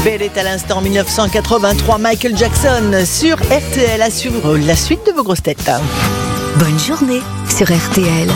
Bellet à l'instant 1983, Michael Jackson sur RTL. Assure la suite de vos grosses têtes. Bonne journée sur RTL.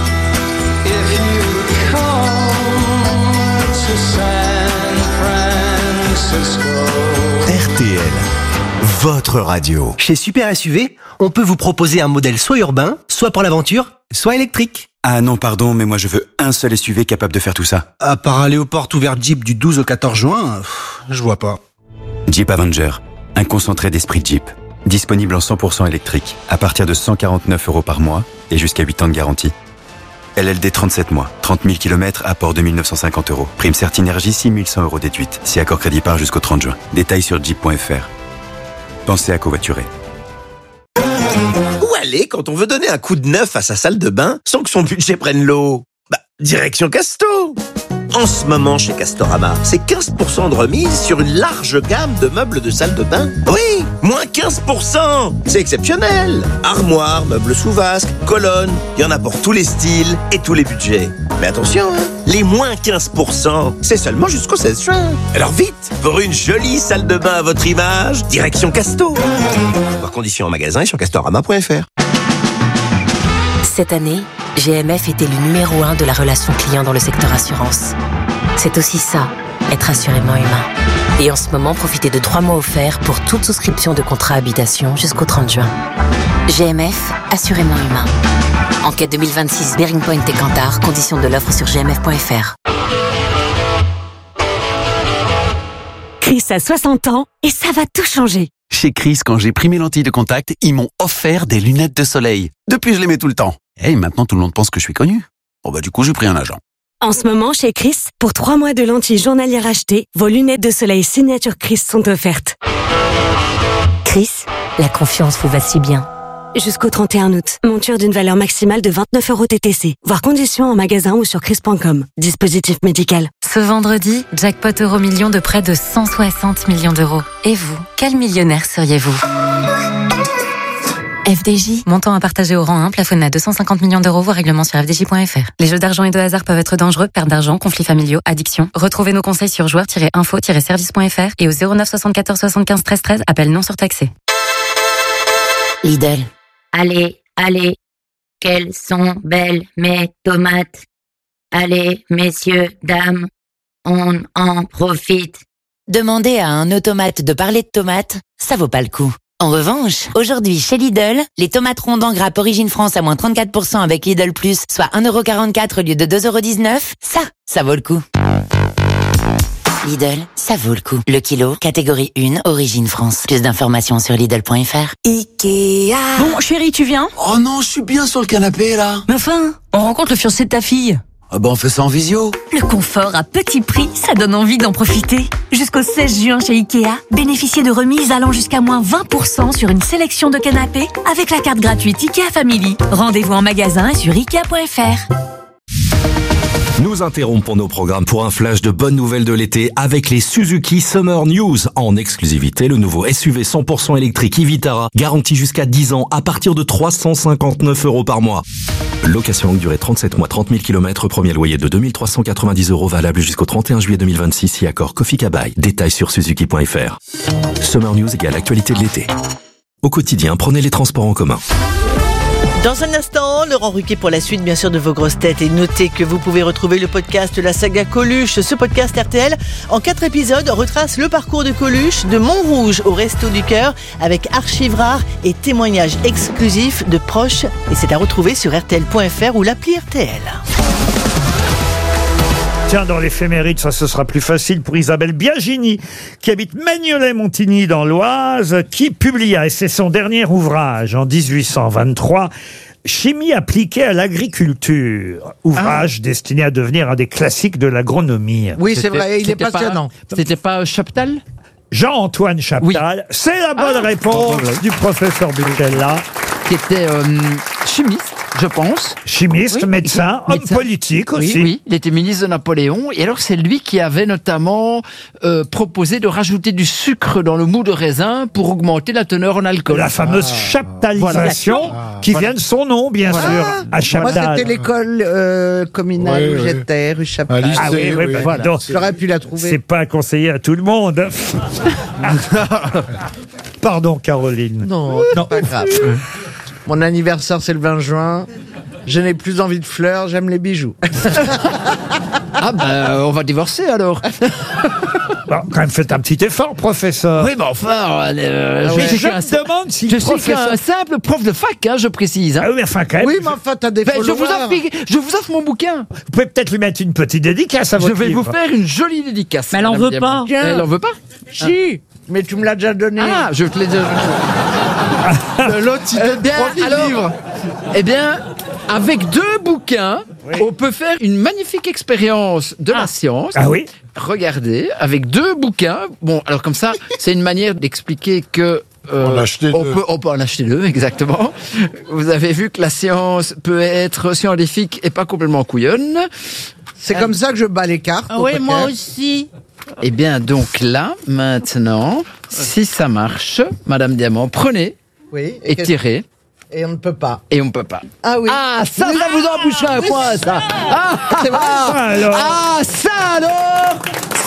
RTL, votre radio. Chez Super SUV, on peut vous proposer un modèle soit urbain, soit pour l'aventure, soit électrique. Ah non, pardon, mais moi je veux un seul SUV capable de faire tout ça. À part aller aux portes ouvertes Jeep du 12 au 14 juin, je vois pas. Jeep Avenger, un concentré d'esprit Jeep. Disponible en 100% électrique, à partir de 149 € par mois et jusqu'à 8 ans de garantie. LLD 37 mois, 30 000 km, apport de 1 950 €. Prime Certinergie, 6 100 € déduite. Si accord crédit par jusqu'au 30 juin. Détails sur jeep.fr. Pensez à covoiturer. Où aller quand on veut donner un coup de neuf à sa salle de bain sans que son budget prenne l'eau? Direction Casto. En ce moment, chez Castorama, c'est 15% de remise sur une large gamme de meubles de salle de bain. Oui, moins 15%. C'est exceptionnel. Armoires, meubles sous vasque, colonnes, il y en a pour tous les styles et tous les budgets. Mais attention, les moins 15%, c'est seulement jusqu'au 16 juin. Alors vite, pour une jolie salle de bain à votre image, direction Casto. Voir conditions en magasin et sur castorama.fr. Cette année, GMF était le numéro 1 de la relation client dans le secteur assurance. C'est aussi ça, être assurément humain. Et en ce moment, profitez de 3 mois offerts pour toute souscription de contrat habitation jusqu'au 30 juin. GMF, assurément humain. Enquête 2026 Bearing Point et Kantar, conditions de l'offre sur gmf.fr. Chris a 60 ans et ça va tout changer. Chez Chris, quand j'ai pris mes lentilles de contact, ils m'ont offert des lunettes de soleil. Depuis, je les mets tout le temps. Et maintenant, tout le monde pense que je suis connu. Bon du coup, j'ai pris un agent. En ce moment, chez Chris, pour 3 mois de lentilles journalières achetées, vos lunettes de soleil signature Chris sont offertes. Chris, la confiance vous va si bien. Jusqu'au 31 août, monture d'une valeur maximale de 29 € TTC. Voir conditions en magasin ou sur chris.com. Dispositif médical. Ce vendredi, jackpot euro-million de près de 160 millions d'euros. Et vous, quel millionnaire seriez-vous ? FDJ, montant à partager au rang 1, plafonné à 250 millions d'euros, voire règlement sur fdj.fr. Les jeux d'argent et de hasard peuvent être dangereux, perte d'argent, conflits familiaux, addiction. Retrouvez nos conseils sur joueurs-info-service.fr et au 09 74 75 13 13, appel non surtaxé. Lidl. Allez, quelles sont belles mes tomates. Allez, messieurs, dames, on en profite. Demander à un automate de parler de tomates, ça vaut pas le coup. En revanche, aujourd'hui chez Lidl, les tomates rondes en grappe Origine France à moins 34% avec Lidl Plus, soit 1,44 € au lieu de 2,19 €, ça vaut le coup. Lidl, ça vaut le coup. Le kilo, catégorie 1, Origine France. Plus d'informations sur Lidl.fr. Ikea. Bon, chérie, tu viens ? Oh non, je suis bien sur le canapé, là. Mais enfin, on rencontre le fiancé de ta fille. Ah bah on fait ça en visio. Le confort à petit prix, ça donne envie d'en profiter. Jusqu'au 16 juin chez Ikea, bénéficiez de remises allant jusqu'à moins 20% sur une sélection de canapés avec la carte gratuite Ikea Family. Rendez-vous en magasin et sur Ikea.fr. Nous interrompons nos programmes pour un flash de bonnes nouvelles de l'été avec les Suzuki Summer News. En exclusivité, le nouveau SUV 100% électrique e-Vitara, garanti jusqu'à 10 ans à partir de 359 € par mois. Location longue durée 37 mois, 30 000 km, premier loyer de 2 390 € valable jusqu'au 31 juillet 2026 si accord Kofi Kabai. Détails sur suzuki.fr. Summer News égale actualité de l'été. Au quotidien, prenez les transports en commun. Dans un instant, Laurent Ruquier pour la suite, bien sûr, de vos grosses têtes. Et notez que vous pouvez retrouver le podcast La Saga Coluche. Ce podcast RTL, en 4 épisodes, retrace le parcours de Coluche, de Montrouge au Resto du Cœur, avec archives rares et témoignages exclusifs de proches. Et c'est à retrouver sur RTL.fr ou l'appli RTL. Tiens, dans l'éphéméride, ça ce sera plus facile pour Isabelle Biagini, qui habite Magnolet-Montigny dans l'Oise, qui publia, et c'est son dernier ouvrage, en 1823, Chimie appliquée à l'agriculture. Ouvrage destiné à devenir un des classiques de l'agronomie. Oui, c'est vrai, il est passionnant. C'était pas Chaptal ? Jean-Antoine Chaptal. Oui. C'est la bonne réponse du professeur Butella. Qui était chimiste, je pense. Chimiste, Oui, médecin, homme politique Oui, aussi. oui, il était ministre de Napoléon. Et alors, c'est lui qui avait notamment proposé de rajouter du sucre dans le mou de raisin pour augmenter la teneur en alcool. La fameuse chaptalisation qui vient de son nom, bien sûr, à Moi, Chaptal. c'était l'école communale Oui, où oui. j'étais, rue Chaptal. Ah oui, oui, bah, Voilà. donc, J'aurais pu la trouver. c'est pas conseillé à tout le monde. Pardon, Caroline. Non, c'est pas grave. Mon anniversaire, c'est le 20 juin. Je n'ai plus envie de fleurs, j'aime les bijoux. Ah ben, on va divorcer alors. Bon, quand même, faites un petit effort, professeur. Oui, mais enfin, je me demande si je le suis professeur- qu'un simple prof de fac, hein, je précise. Hein. Ah oui, mais enfin, quand même. Oui, mais enfin, t'as des Ben, je followers. vous offre mon bouquin. Vous pouvez peut-être lui mettre une petite dédicace à Je votre vais livre. vous faire une jolie dédicace. Mais elle en Madame veut pas. Diamant. Elle en veut pas. Si, mais tu me l'as déjà donné. Ah, je te l'ai déjà. L'autre, il donne bien, 3000 alors, livres. Eh bien, avec 2 bouquins, on peut faire une magnifique expérience de la science. Ah oui. Regardez, avec 2 bouquins. Bon, alors comme ça, c'est une manière d'expliquer que On en achetait on deux. peut en acheter 2, exactement. Vous avez vu que la science peut être scientifique et pas complètement couillonne. C'est comme ça que je bats les cartes. au Oui, poker. moi aussi. Eh bien, donc là, maintenant, si ça marche, Madame Diamant, prenez Oui. et tirez. Et on ne peut pas. Et on ne peut pas. Ah oui. Ah, ça vous embouchera un coin, ça. C'est vrai. Alors. Ah, ça alors.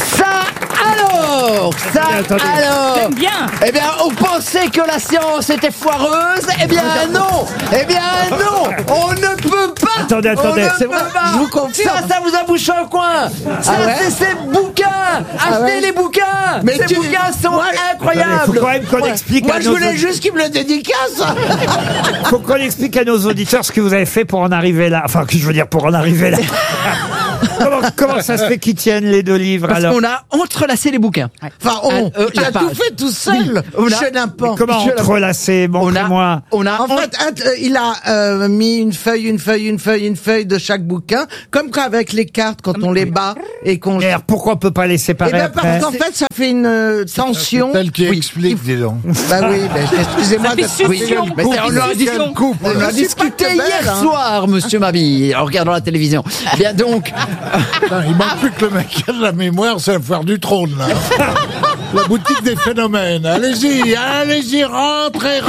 Attendez. Alors. Bien. Eh bien, on pensait que la science était foireuse. Eh bien, non. Eh bien, non. On ne peut pas. Attendez. On ne C'est peut vrai. pas. Je vous confirme. Ça vous embouche un coin. Ça, Ah ouais c'est ces bouquins. Achetez ouais. les bouquins. Mais Ces bouquins sont Il incroyables. faut quand même qu'on explique Moi, à je nos voulais auditeurs. juste qu'il me le dédicace. Faut qu'on explique à nos auditeurs ce que vous avez fait pour en arriver là. Enfin, que je veux dire pour en arriver là. comment ça se fait qu'ils tiennent les 2 livres Parce alors qu'on a entrelacé les bouquins. Enfin, tu as tout fait tout seul. on a- Je n'importe. Comment entrelacer, montrez-moi. On a En fait, il a mis une feuille de chaque bouquin, comme avec les cartes quand on les bat et qu'on. Et alors, pourquoi on peut pas les Eh séparer ben, après parce qu'en fait, ça fait une tension. Tel qui explique, dis donc. Bah oui, excusez-moi d'être suspicion. Mais on en a discuté, Je on en a suis discuté pas que hier belle, hein. soir, monsieur Mabille, en regardant la télévision. Bien donc, Putain, il manque plus que le mec qui a de la mémoire, c'est la foire du trône, là. La boutique des phénomènes. Allez-y, rentrez.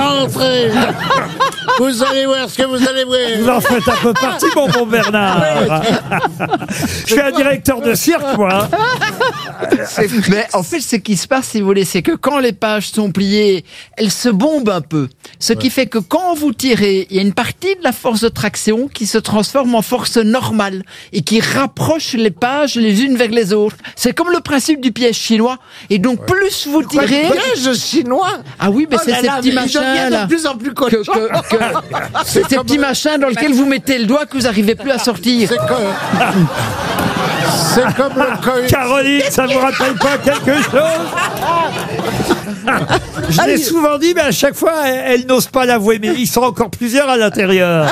Vous allez voir ce que vous allez Vous voir. en faites un peu partie, mon bon Bernard. Je suis un directeur de cirque, moi. mais en fait, ce qui se passe, si vous voulez, c'est que quand les pages sont pliées, elles se bombent un peu. Ce qui fait que quand vous tirez, il y a une partie de la force de traction qui se transforme en force normale et qui rapproche les pages les unes vers les autres. C'est comme le principe du piège chinois. Et donc, plus vous tirez... Piège chinois. Ah oui, mais Oh c'est là ces là, petits mais il devient machins, de là. plus en plus que- cochon. c'est ces petits machins dans lesquels vous mettez le doigt que vous n'arrivez plus à sortir. C'est comme le coït. Caroline, ça vous rappelle pas quelque chose? Je l'ai souvent dit, mais à chaque fois, elle n'ose pas l'avouer. Mais ils sont encore plusieurs à l'intérieur.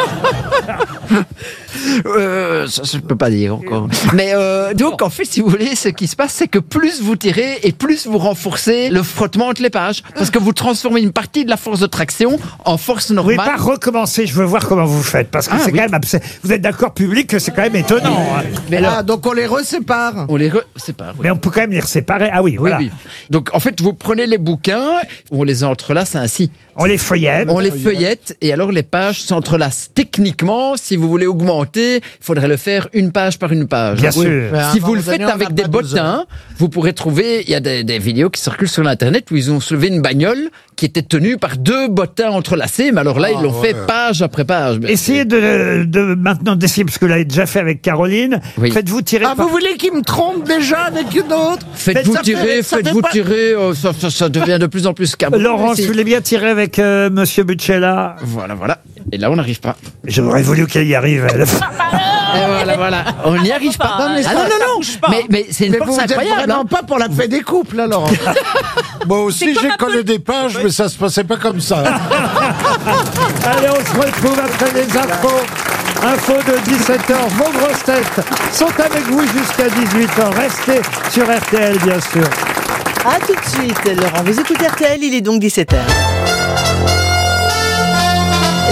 Ça, je peux pas dire encore. Mais donc, en fait, si vous voulez, ce qui se passe, c'est que plus vous tirez et plus vous renforcez le frottement entre les pages. Parce que vous transformez une partie de la force de traction en force Vous pouvez normale. pas recommencer, je veux voir comment vous faites. Parce que c'est quand même... Vous êtes d'accord, public, que c'est quand même étonnant. hein. Mais Ah, donc on les resépare. On les sépare. Oui. Mais on peut quand même les séparer. Ah oui, voilà. Oui. Donc, en fait, vous prenez les bouquins, on les entrelace ainsi. On les feuillette. On les feuillette et alors les pages s'entrelacent. Techniquement, si vous voulez augmenter, il faudrait le faire une page par une page. Bien sûr. Mais à un Si vous moment le faites donné, on avec n'a des pas 12 heures. bottins, vous pourrez trouver, il y a des vidéos qui circulent sur l'internet où ils ont soulevé une bagnole qui était tenue par 2 bottins entrelacés, mais alors là, ils l'ont fait page après page. Essayez de maintenant d'essayer, parce que là, déjà fait avec Caroline. Oui. Faites-vous tirer Ah, par... vous voulez qu'il me trompe déjà avec une autre? Faites-vous Ça fait- tirer, ça fait faites-vous pas- tirer, ça devient de plus en plus cabossé. Laurence, vous voulez bien tirer avec Monsieur Butchella? Voilà. Et là, on n'arrive pas. J'aurais voulu qu'elle y arrive, elle. Et voilà. On n'y arrive pas. Non, mais ça- Mais c'est une Mais force vous êtes incroyable. vraiment hein. pas pour la paix des couples, alors. Moi aussi, j'ai collé des pages, mais ça se passait pas comme ça. Allez, on se retrouve après les infos. Infos de 17h. Vos grosses têtes sont avec vous jusqu'à 18h. Restez sur RTL, bien sûr. A tout de suite, Laurent. Vous écoutez RTL, il est donc 17h. Les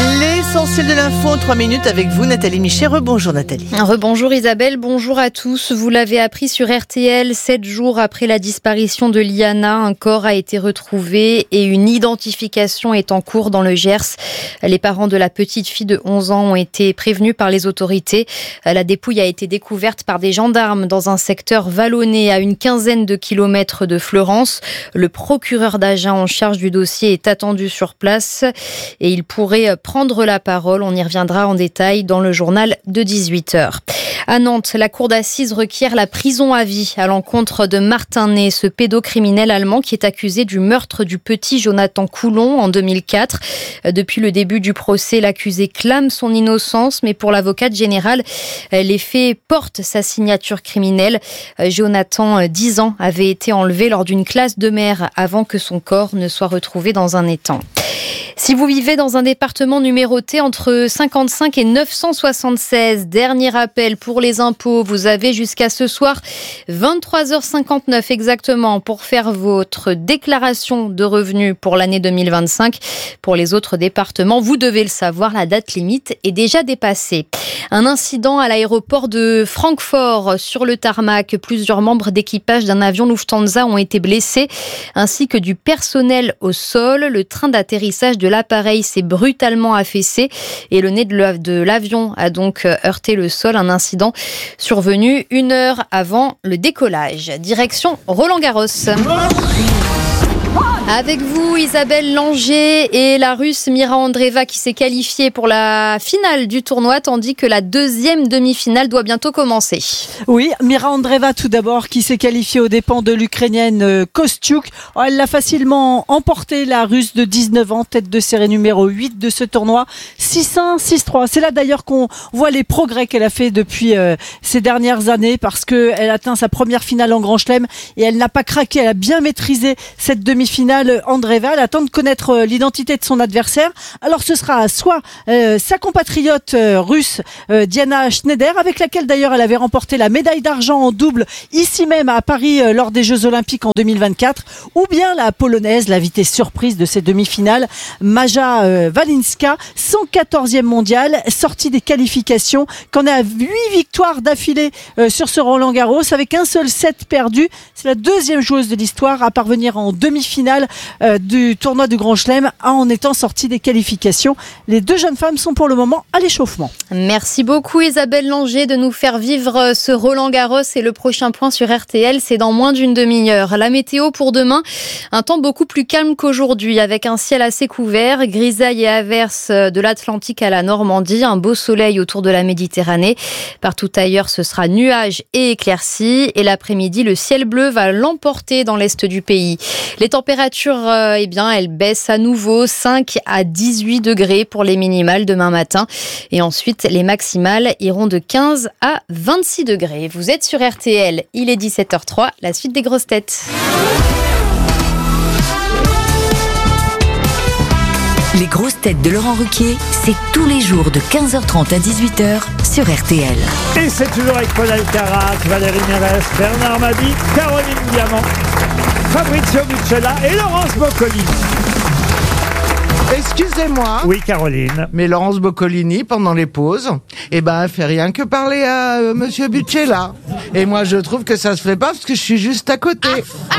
L'essentiel de l'info en 3 minutes avec vous, Nathalie Michet. Rebonjour Nathalie. Rebonjour Isabelle, bonjour à tous. Vous l'avez appris sur RTL, 7 jours après la disparition de Liana, un corps a été retrouvé et une identification est en cours dans le Gers. Les parents de la petite fille de 11 ans ont été prévenus par les autorités. La dépouille a été découverte par des gendarmes dans un secteur vallonné à une quinzaine de kilomètres de Fleurance. Le procureur d'Agen en charge du dossier est attendu sur place et il pourrait prendre la parole. On y reviendra en détail dans le journal de 18h. À Nantes, la cour d'assises requiert la prison à vie à l'encontre de Martin Ney, ce pédocriminel allemand qui est accusé du meurtre du petit Jonathan Coulon en 2004. Depuis le début du procès, l'accusé clame son innocence, mais pour l'avocate générale, les faits portent sa signature criminelle. Jonathan, 10 ans, avait été enlevé lors d'une classe de mer avant que son corps ne soit retrouvé dans un étang. Si vous vivez dans un département numéroté entre 55 et 976, dernier appel pour les impôts, vous avez jusqu'à ce soir 23h59 exactement pour faire votre déclaration de revenus pour l'année 2025. Pour les autres départements, vous devez le savoir, la date limite est déjà dépassée. Un incident à l'aéroport de Francfort sur le tarmac. Plusieurs membres d'équipage d'un avion Lufthansa ont été blessés, ainsi que du personnel au sol. Le train d'atterrissage de l'appareil s'est brutalement affaissé et le nez de l'avion a donc heurté le sol. Un incident survenu 1 heure avant le décollage. Direction Roland-Garros. Avec vous, Isabelle Langer et la Russe Mira Andreeva qui s'est qualifiée pour la finale du tournoi, tandis que la deuxième demi-finale doit bientôt commencer. Oui, Mira Andreeva tout d'abord qui s'est qualifiée aux dépens de l'Ukrainienne Kostyuk. Elle l'a facilement emporté, la Russe de 19 ans, tête de série numéro 8 de ce tournoi. 6-1, 6-3. C'est là d'ailleurs qu'on voit les progrès qu'elle a fait depuis ces dernières années parce qu'elle atteint sa première finale en Grand Chelem et elle n'a pas craqué. Elle a bien maîtrisé cette demi-finale. Andreeva, elle attend de connaître l'identité de son adversaire. Alors ce sera soit sa compatriote russe Diana Schneider, avec laquelle d'ailleurs elle avait remporté la médaille d'argent en double ici même à Paris lors des Jeux Olympiques en 2024, ou bien la polonaise, l'invitée surprise de ces demi-finales, Maja Walinska, 114e mondiale, sortie des qualifications, qu'on a 8 victoires d'affilée sur ce Roland-Garros avec un seul set perdu. C'est la deuxième joueuse de l'histoire à parvenir en demi-finale du tournoi du Grand Chelem en étant sortie des qualifications. Les deux jeunes femmes sont pour le moment à l'échauffement. Merci beaucoup Isabelle Langer de nous faire vivre ce Roland-Garros et le prochain point sur RTL, c'est dans moins d'une demi-heure. La météo pour demain, un temps beaucoup plus calme qu'aujourd'hui avec un ciel assez couvert, grisaille et averses de l'Atlantique à la Normandie, un beau soleil autour de la Méditerranée. Partout ailleurs, ce sera nuages et éclaircies et l'après-midi, le ciel bleu va l'emporter dans l'est du pays. Les températures, elles baissent à nouveau, 5 à 18 degrés pour les minimales demain matin. Et ensuite, les maximales iront de 15 à 26 degrés. Vous êtes sur RTL, il est 17h03, la suite des grosses têtes. Les grosses têtes de Laurent Ruquier, c'est tous les jours de 15h30 à 18h sur RTL. Et c'est toujours avec Paul Alcarat, Valérie Mérès, Bernard Mabie, Caroline Diamant, Fabrizio Buccella et Laurence Boccolini. Excusez-moi. Oui, Caroline. Mais Laurence Boccolini, pendant les pauses, elle fait rien que parler à Monsieur Buccella. Et moi, je trouve que ça se fait pas parce que je suis juste à côté.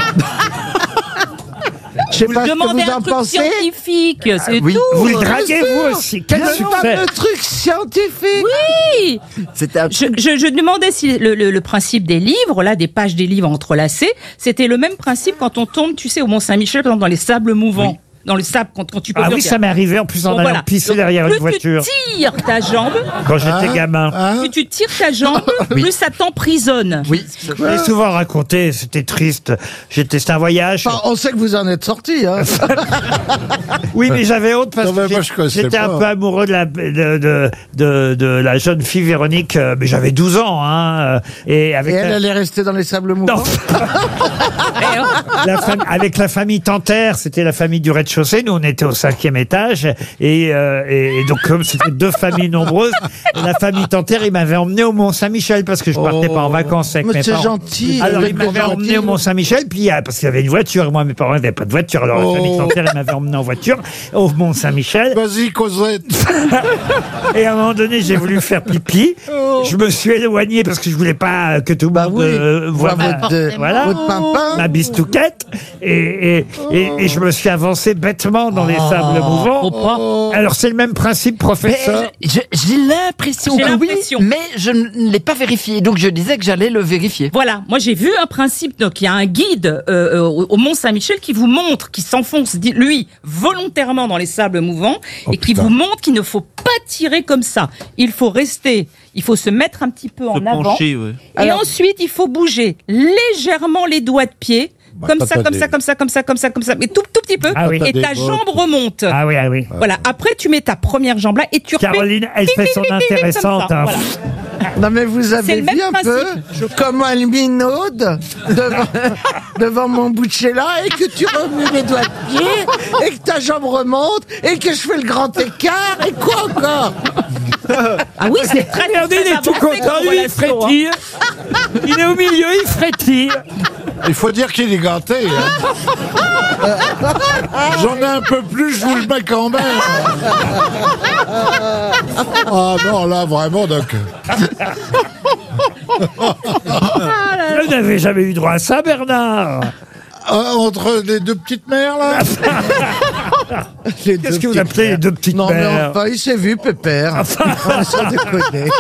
Je sais pas ce que vous en pensez. Scientifique, c'est oui. tout. Vous le draguez vous aussi. Quel succès. Le truc scientifique. Oui. Je demandais si le principe des livres, là, des pages des livres entrelacées, c'était le même principe quand on tombe, tu sais, au Mont-Saint-Michel, par exemple, dans les sables mouvants. Oui. Dans le sable, quand tu peux. Ah oui, ça m'est arrivé en plus en allant pisser derrière une voiture. Plus tu tires ta jambe. Quand j'étais gamin. Plus tu tires ta jambe, plus ça t'emprisonne. Oui. Je l'ai souvent raconté, c'était triste. C'était un voyage. Enfin, on sait que vous en êtes sorti, hein. Oui, mais j'avais honte parce que j'étais un peu amoureux de la jeune fille Véronique, mais j'avais 12 ans, hein. Et elle est restée dans les sables mouvants. Mais Avec la famille Tanter, c'était la famille du rez-de-chaussée. Nous, on était au 5e étage. Et donc, comme c'était 2 familles nombreuses, la famille Tanter, il m'avait emmené au Mont-Saint-Michel parce que je partais pas en vacances avec mes c'est parents. gentil. Alors, il m'avait emmené au Mont-Saint-Michel, puis parce qu'il y avait une voiture. Et moi, mes parents n'avaient pas de voiture. Alors, la famille Tanter, il m'avait emmené en voiture au Mont-Saint-Michel. Vas-y, Cosette. Et à un moment donné, j'ai voulu faire pipi. Je me suis éloigné parce que je voulais pas que tout le monde voie ma bistouquette. Et je me suis avancé bêtement dans les sables mouvants. Alors, c'est le même principe, professeur. J'ai l'impression que oui, mais je ne l'ai pas vérifié. Donc, je disais que j'allais le vérifier. Voilà, moi j'ai vu un principe, donc il y a un guide au Mont-Saint-Michel qui vous montre, qui s'enfonce, lui, volontairement dans les sables mouvants, et qui vous montre qu'il ne faut pas tirer comme ça. Il faut rester, il faut se mettre un petit peu en avant. pencher, ouais. Et ensuite, il faut bouger légèrement les doigts de pied. Comme ça, mais tout petit peu, et ta jambe remonte. Ah oui. Voilà. Après, tu mets ta première jambe là et tu refais. Caroline, elle fait son intéressante. Comme ça, voilà. Non mais vous C'est avez le même vu un peu comme un minaude devant mon Butchella et que tu remues les doigts de pied et que ta jambe remonte et que je fais le grand écart et quoi encore. Ah oui, c'est très Regardez, il est tout content, lui, il frétille. Il est au milieu, il frétille. Il faut dire qu'il est gâté. Hein. J'en ai un peu plus, je vous le mets quand même. Ah non, là, vraiment, donc... Vous n'avez jamais eu droit à ça, Bernard. Entre les 2 petites mères, là. Qu'est-ce que vous appelez les 2 petites mères? Non, mais enfin, il s'est vu, Pépère. Sans déconner.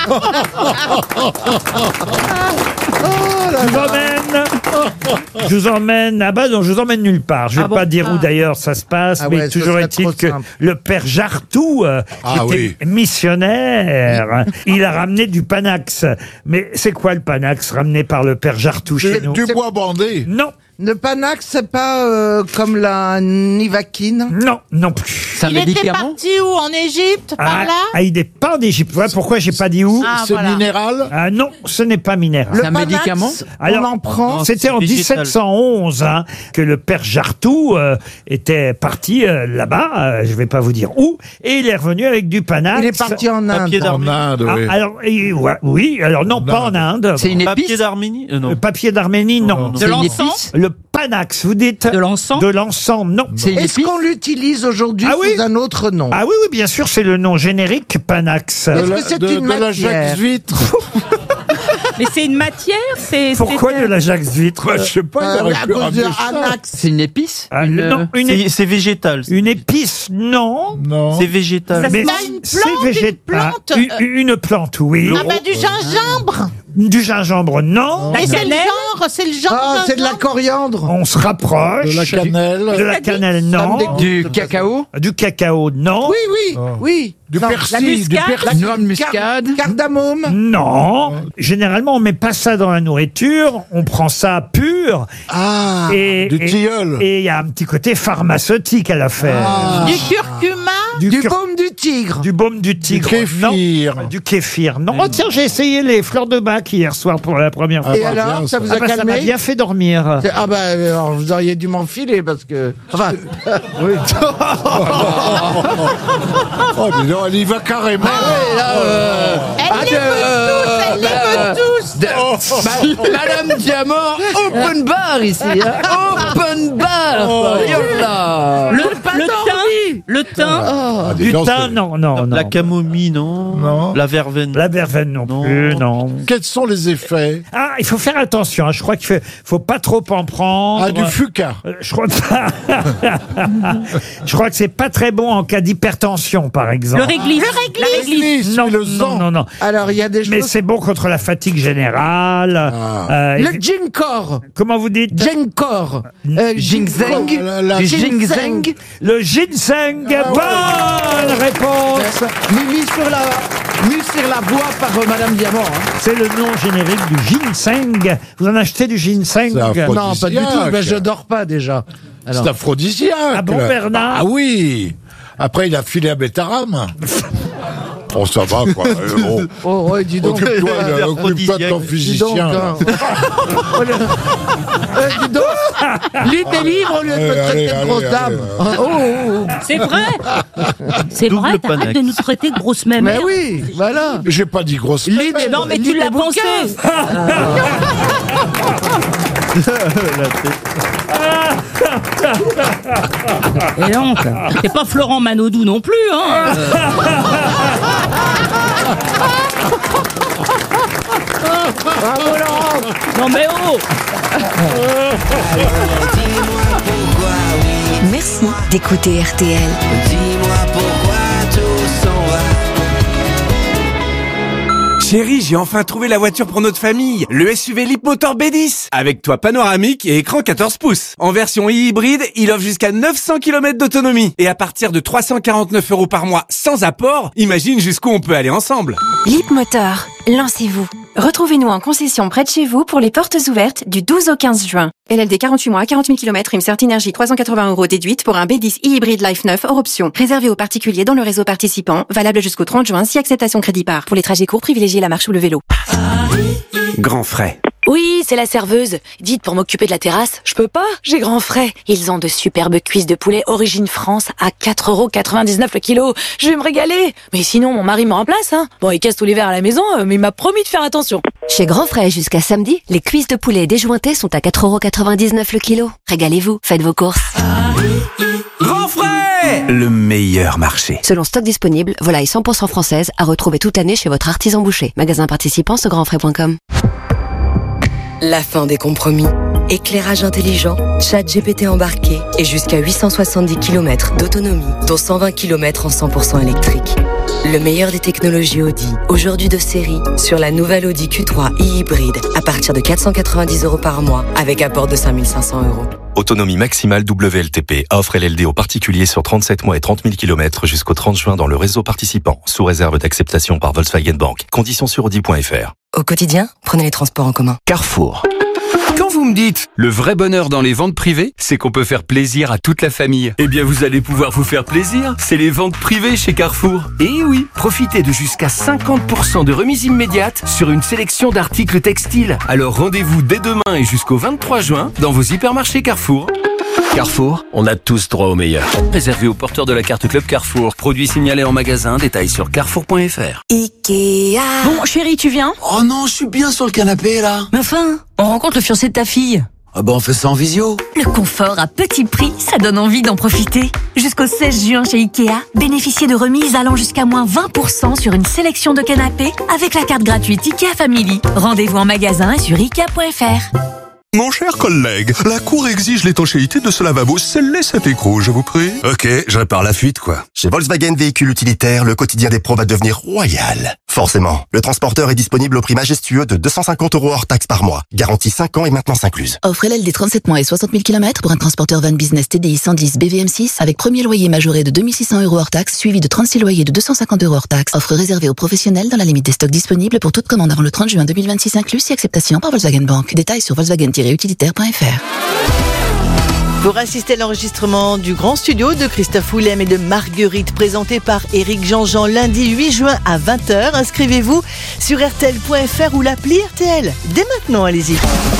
Je vous emmène, ah bah non, je vous emmène nulle part. Je vais pas dire où d'ailleurs ça se passe, mais toujours est-il que le père Jartou, qui était missionnaire, il a ramené du Panax. Mais c'est quoi le Panax ramené par le père Jartou chez nous? Du bois bandé. Non. Le Panax, c'est pas comme la Nivaquine? Non, non plus. C'est un médicament? Parti où? En Égypte? Par là? Il n'est pas en Égypte. Voilà pourquoi j'ai pas dit où. C'est voilà. Minéral? Non, ce n'est pas minéral. C'est un médicament? Alors, on en prend? C'était en 1711 que le père Jartou était parti là-bas, je vais pas vous dire où, et il est revenu avec du Panax. Il est parti en Inde. En Inde, oui. Alors, oui, alors non, pas en Inde. C'est une épice? Papier d'Arménie Le papier d'Arménie, non. De l'encens? Le Panax, vous dites? De l'encens? De l'encens, non. Est-ce qu'on l'utilise aujourd'hui sous un autre nom? Ah oui, bien sûr, c'est le nom générique Panax. Est-ce que c'est une de la matière? Jacques Vitre. Mais c'est une matière, Pourquoi de la Jacques Vitre? Je sais pas, il aurait À pu cause ramener de ça. Anax. C'est une épice? Non, C'est végétal. une épice, non. Non. C'est végétal. Mais c'est végétal. Une plante, oui. Ah bah du gingembre. Du gingembre, non. Et c'est le genre, Ah, c'est de la coriandre. On se rapproche. De la cannelle. De la cannelle, non. Du cacao? Du cacao, non. Oui. Du Non, persil. Du persil. Noix de muscade? Cardamome. Non. Généralement, on met pas ça dans la nourriture. On prend ça pur. Ah, du tilleul. Et il y a un petit côté pharmaceutique à l'affaire. Du curcuma. Du baume du tigre. Du baume du tigre. Du kéfir. Non. Du kéfir. Non. Oh tiens, j'ai essayé les fleurs de bac hier soir pour la première fois. Et alors, ça vous a Ça m'a calmé? bien fait dormir. Ah bah, alors, vous auriez dû m'enfiler parce que... Enfin... Oui. Oh, dis donc, elle y va carrément. Elle les veut tous. Madame Diamant, open bar ici, hein. Open bar. Le thym. Du thym, non. La camomille, non. Non. La verveine. La verveine non plus, non. Quels sont les effets? Ah, il faut faire attention. Je crois qu'il faut pas trop en prendre. Ah, du fuca. Je crois pas. Je crois que c'est pas très bon en cas d'hypertension, par exemple. Le réglisse. Le réglisse. Non. Alors, il y a des choses... Mais c'est bon contre la fatigue générale. Le ginkor. Comment vous dites? Ginkor. Ginseng? Du ginseng? Le ginseng. Bonne réponse. Mis sur la voie par Madame Diamant. Hein. C'est le nom générique du ginseng. Vous en achetez du ginseng? Non, pas du tout. Ben, je dors pas déjà. C'est aphrodisiaque. Ah bon, Bernard? Ah oui. Après, il a filé à Bétarame. Oh, ça va, quoi. Bon. Oh, ouais, dis donc. Occupe-toi de ton physicien. Dis donc, lis tes livres au lieu de me traiter de grosse dame. C'est vrai. C'est Double vrai, t'arrêtes panache. de nous traiter de grosses mêmes. Mais oui, voilà. J'ai pas dit grosse. Non, mais tu l'as pensé. Et donc, c'est pas Florent Manodou non plus, hein. Bravo, Laurent. Non mais oh. Merci d'écouter RTL. Dis-moi pourquoi tout s'en va. Chérie, j'ai enfin trouvé la voiture pour notre famille. Le SUV Leapmotor B10. Avec toit panoramique et écran 14 pouces. En version hybride, il offre jusqu'à 900 km d'autonomie. Et à partir de 349 € par mois sans apport, imagine jusqu'où on peut aller ensemble. Leapmotor, lancez-vous. Retrouvez-nous en concession près de chez vous pour les portes ouvertes du 12 au 15 juin. LLD 48 mois, 40 000 km, prime Cert Énergie 380 € déduite pour un B10 e-hybride Life 9 hors option. Réservé aux particuliers dans le réseau participant, valable jusqu'au 30 juin si acceptation crédit par. Pour les trajets courts, privilégiez la marche ou le vélo. Grand frais. Oui, c'est la serveuse. Dites, pour m'occuper de la terrasse, je peux pas, j'ai grand frais. Ils ont de superbes cuisses de poulet origine France à 4,99 € le kilo. Je vais me régaler. Mais sinon, mon mari me remplace, hein. Bon, il casse tous les verres à la maison, mais il m'a promis de faire attention. Chez Grand Frais, jusqu'à samedi, les cuisses de poulet déjointées sont à 4,99 € le kilo. Régalez-vous, faites vos courses. Grand frais! Le meilleur marché. Selon stock disponible, volaille 100% française à retrouver toute l'année chez votre artisan boucher. Magasin participant sur grandfrais.com. La fin des compromis. Éclairage intelligent, chat GPT embarqué et jusqu'à 870 km d'autonomie, dont 120 km en 100% électrique. Le meilleur des technologies Audi, aujourd'hui de série, sur la nouvelle Audi Q3 e-hybride à partir de 490 € par mois avec apport de 5 500 €. Autonomie maximale WLTP. Offre LLD aux particuliers sur 37 mois et 30 000 km jusqu'au 30 juin dans le réseau participant, sous réserve d'acceptation par Volkswagen Bank. Conditions sur Audi.fr. Au quotidien, prenez les transports en commun. Carrefour. Quand vous me dites le vrai bonheur dans les ventes privées, c'est qu'on peut faire plaisir à toute la famille. Eh bien, vous allez pouvoir vous faire plaisir. C'est les ventes privées chez Carrefour. Et oui, profitez de jusqu'à 50% de remise immédiate sur une sélection d'articles textiles. Alors rendez-vous dès demain et jusqu'au 23 juin dans vos hypermarchés Carrefour. Carrefour, on a tous droit au meilleur. Réservé aux porteurs de la carte Club Carrefour. Produit signalé en magasin, détails sur carrefour.fr. Ikea. Bon, chérie, tu viens? Oh non, je suis bien sur le canapé là. Mais enfin, on rencontre le fiancé de ta fille. Ah bah on fait ça en visio. Le confort à petit prix, ça donne envie d'en profiter. Jusqu'au 16 juin chez Ikea, bénéficiez de remises allant jusqu'à moins 20% sur une sélection de canapés avec la carte gratuite Ikea Family. Rendez-vous en magasin et sur Ikea.fr. Mon cher collègue, la Cour exige l'étanchéité de ce lavabo scellé cet écrou, je vous prie. Ok, je répare la fuite, quoi. Chez Volkswagen Véhicules Utilitaires, le quotidien des pros va devenir royal. Forcément, le transporteur est disponible au prix majestueux de 250 € hors taxe par mois. Garantie 5 ans et maintenance incluse. Offre LLD 37 mois et 60 000 km pour un transporteur van business TDI 110 BVM6 avec premier loyer majoré de 2600 € hors taxe suivi de 36 loyers de 250 € hors taxe. Offre réservée aux professionnels dans la limite des stocks disponibles pour toute commande avant le 30 juin 2026 inclus si acceptation par Volkswagen Bank. Détails sur volkswagen-utilitaire.fr. Pour assister à l'enregistrement du Grand Studio de Christophe Willem et de Marguerite, présenté par Éric Jean-Jean lundi 8 juin à 20h, inscrivez-vous sur RTL.fr ou l'appli RTL. Dès maintenant, allez-y.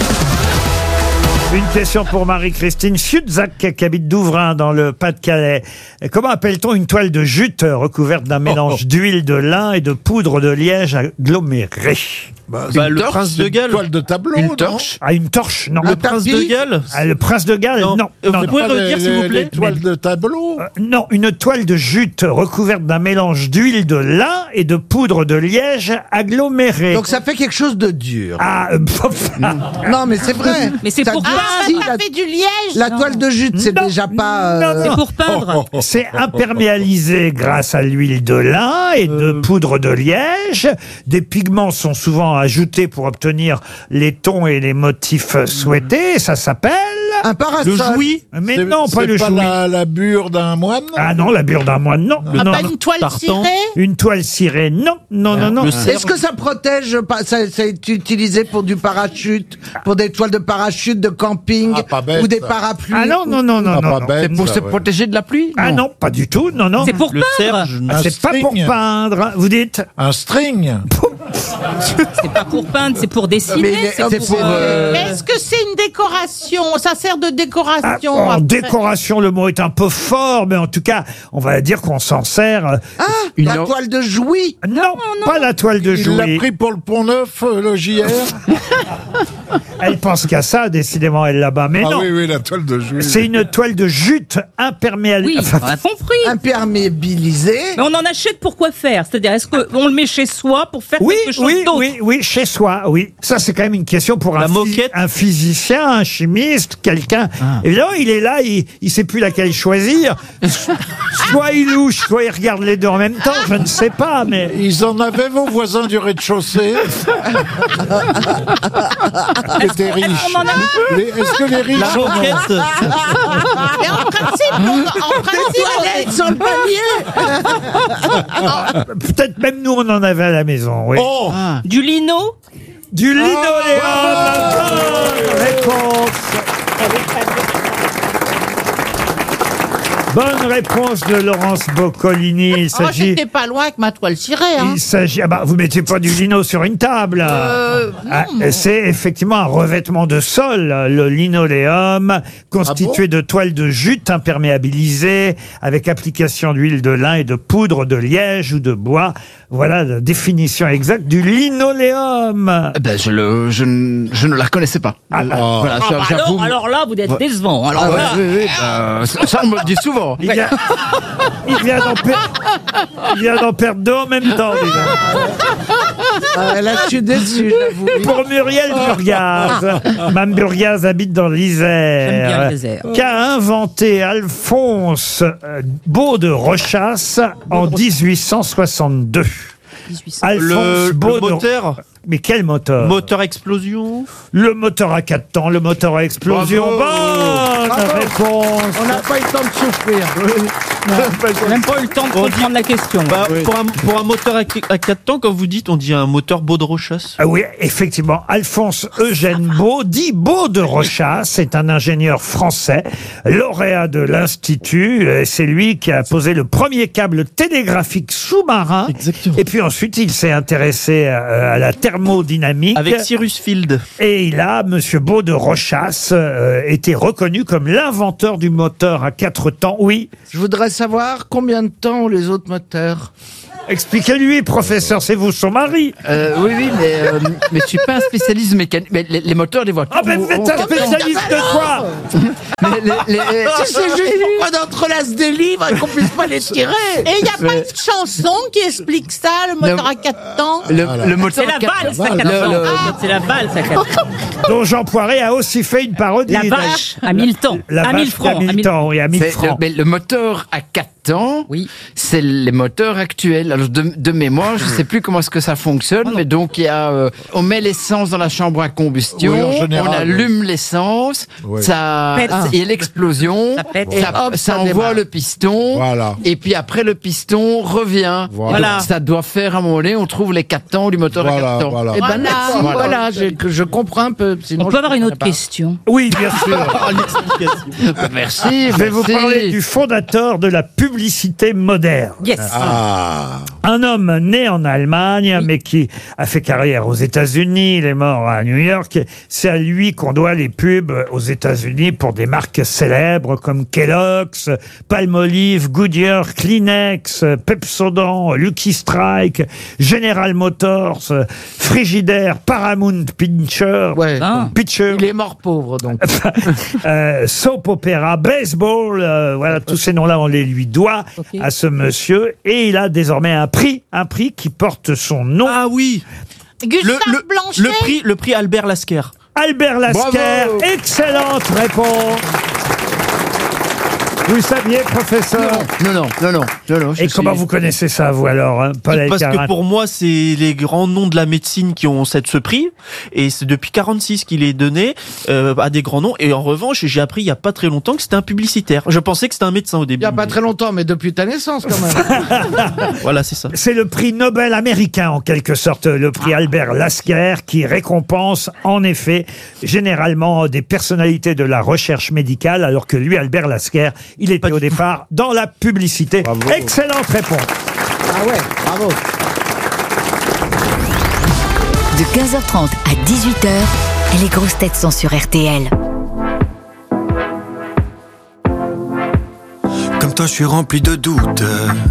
Une question pour Marie-Christine Futzak qui habite Douvrin dans le Pas-de-Calais. Comment appelle-t-on une toile de jute recouverte d'un mélange d'huile de lin et de poudre de liège agglomérée? Le prince de Galles. Une toile de tableau, Une non torche. Ah, une torche, non. Le prince de Galles. Ah, le prince de Galles, non. Vous pouvez redire, s'il vous plaît? Une toile de tableau. Non, une toile de jute recouverte d'un mélange d'huile de lin et de poudre de liège agglomérée. Donc ça fait quelque chose de dur. Ah, non, mais c'est vrai. Mais c'est Ça pour dure- peindre. si, Ça fait du liège. la toile de jute, c'est Non. déjà pas. Non, C'est pour peindre. C'est imperméalisé grâce à l'huile de lin et de poudre de liège. Des pigments sont souvent ajoutés pour obtenir les tons et les motifs souhaités. Ça s'appelle... Un parasol. Le jouy. Mais non, pas le C'est jouy. pas la bure d'un moine. Ah non, la bure d'un moine, non. Le non, Pas non. une toile tartan. cirée. Une toile cirée, non, non, non, non. Le Est-ce que ça protège ça est utilisé pour du parachute, pour des toiles de parachute, de camping Ah, pas bête, ou des ça. parapluies? Ah non, non, non, non, Ah, non. pas non. bête, C'est pour ça, se ouais. protéger de la pluie? Ah non, pas du tout, non, non. C'est pour Le peindre. serge. Ah, c'est pas pour string. peindre, vous dites. Un string. C'est pas pour peindre, c'est pour dessiner. Mais C'est pour. Mais est-ce que c'est une décoration? Ça sert de Ah, décoration. en après. décoration, le mot est un peu fort, mais en tout cas, on va dire qu'on s'en sert. Ah, la toile de jouy. Non, pas la toile de Il l'a jouy. pris pour le Pont Neuf, le JR. Elle pense qu'à ça, décidément, elle là-bas. Mais Ah non, oui, oui, la toile de juillet. c'est une toile de jute imperméable. Oui, on a compris. Imperméabilisé. Mais on en achète pour quoi faire? C'est-à-dire, est-ce qu'on le met chez soi pour faire Oui, quelque chose oui, d'autre? oui, oui, chez soi, oui. Ça, c'est quand même une question pour La moquette. un physicien, un chimiste, quelqu'un. Évidemment, il est là, il sait plus laquelle choisir. Soit il louche, soit il regarde les deux en même temps, je ne sais pas, mais... Ils en avaient, vos voisins du rez-de-chaussée. Qui étaient riches. on en a- Est-ce que les riches La en ont moquette. Mais en principe, Toilette sur le panier. Peut-être même nous, on en avait à la maison, oui. Oh, Du lino? Du linoléum, bonne réponse. Bonne réponse de Laurence Boccolini. Il Oh, s'agit... j'étais pas loin avec ma toile cirée. Hein. Il s'agit. Ah bah, vous mettez pas du lino sur une table. Ah, c'est effectivement un revêtement de sol, le linoléum, constitué de toiles de jute imperméabilisées, avec application d'huile de lin et de poudre de liège ou de bois. Voilà la définition exacte du linoléum. Ben, je ne la connaissais pas. Voilà, Ah, bah j'avoue. alors là, vous êtes Ouais. décevant. Ah, Alors ouais, là, oui, oui, ça, on me le dit souvent. Il vient d'en perdre deux en même temps, déjà. Là, je suis déçu, j'avoue. Pour Muriel Burgaz. Mme Burgaz habite dans J'aime bien l'Isère. l'Isère. Qu'a inventé Alphonse Beau de Rochas en 1862. Alphonse Le Beau de- moteur. Mais quel moteur? Moteur explosion. Le moteur à 4 temps, le moteur à explosion. Bravo. Bonne réponse. On n'a pas eu le temps de souffrir. j'ai même pas eu le temps de comprendre la question. Bah, pour un moteur à 4 temps, comme vous dites, on dit un moteur Beau de Rochas. Ah oui, effectivement, Alphonse Eugène Beau, dit Beau de Rochas, c'est un ingénieur français, lauréat de l'Institut. C'est lui qui a posé le premier câble télégraphique sous-marin. Exactement. Et puis ensuite, il s'est intéressé à la thermodynamique. Avec Cyrus Field. Et il a, Monsieur Beau de Rochas, été reconnu comme l'inventeur du moteur à 4 temps. Oui. Je voudrais savoir combien de temps ont les autres moteurs. Expliquez-lui, professeur, c'est vous son mari. Oui, mais je suis pas un spécialiste mécanique. Mais les moteurs des voitures. Ah, mais vous êtes un spécialiste de quoi? Si c'est juste pour qu'on entrelace des livres et qu'on puisse pas les tirer. Et il n'y a pas une chanson qui explique ça, le moteur à 4 temps? Le moteur C'est la à quatre- valse à 4 temps. C'est la valse à 4 temps. Dont Jean Poiret a aussi fait une parodie. La vache à 1000 temps. La À vache 1000 francs. à 1000 temps, oui, à 1000 C'est francs. mais le moteur à 4 temps, Oui. c'est les moteurs actuels. Alors de mémoire, je sais plus comment est-ce que ça fonctionne, mais donc il y a, on met l'essence dans la chambre à combustion, Oui, en général, on allume l'essence, Oui. ça, Pète. il y a l'explosion, Ça pète. et Et hop, ça ça envoie démarre. le piston, Voilà. et puis après le piston revient. Voilà. Donc, ça doit faire à un moment donné, on trouve les 4 temps du moteur à 4 temps. Voilà. Eh ben, Voilà. merci, Voilà. voilà, je comprends un peu. Sinon On peut avoir une autre question? Oui, bien sûr. Merci. Je vais vous parler du fondateur de la publicité moderne. Yes. Un homme né en Allemagne, mais qui a fait carrière aux États-Unis. Il est mort à New York. C'est à lui qu'on doit les pubs aux États-Unis pour des marques célèbres comme Kellogg's, Palmolive, Goodyear, Kleenex, Pepsodent, Lucky Strike, General Motors, Frigidaire, Paramount Pictures, Ah. Pictures, il est mort pauvre, donc. Soap Opera, Baseball, voilà, tous ces noms-là, on les lui doit à ce monsieur. Et il a désormais un prix qui porte son nom. Ah oui. Gustave Blanchet. Le prix Albert Lasker. Albert Lasker, Bravo. excellente réponse. Vous le saviez, professeur? Non. Et comment vous connaissez ça, vous, alors, hein, Paul Parce Elkarat? que pour moi, c'est les grands noms de la médecine qui ont ce prix. Et c'est depuis 46 qu'il est donné à des grands noms. Et en revanche, j'ai appris il n'y a pas très longtemps que c'était un publicitaire. Je pensais que c'était un médecin au début. Il n'y a pas très longtemps, mais depuis ta naissance, quand même. Voilà, c'est ça. C'est le prix Nobel américain, en quelque sorte, le prix Albert Lasker, qui récompense, en effet, généralement des personnalités de la recherche médicale, alors que lui, Albert Lasker, il était au départ dans la publicité. Bravo. Excellente réponse. Ah ouais, bravo. De 15h30 à 18h, les grosses têtes sont sur RTL. Comme toi, je suis rempli de doutes.